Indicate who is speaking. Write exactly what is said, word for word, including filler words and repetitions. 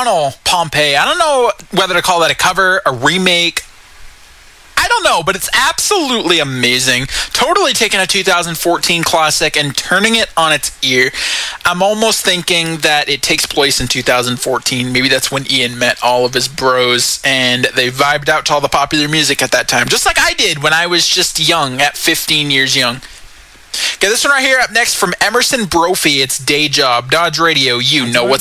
Speaker 1: O'Donnell, Pompeii. I don't know whether to call that a cover, a remake. I don't know, but it's absolutely amazing. Totally taking a two thousand fourteen classic and turning it on its ear. I'm almost thinking that it takes place in two thousand fourteen. Maybe that's when Ian met all of his bros and they vibed out to all the popular music at that time. Just like I did when I was just young, at fifteen years young. Okay, this one right here up next from Emerson Brophy. It's Day Job. Dodge Radio, you know what's